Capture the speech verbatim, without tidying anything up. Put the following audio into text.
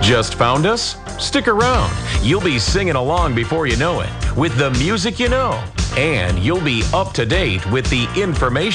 Just found us? Stick around. You'll be singing along before you know it with the music you know, and you'll be up to date with the information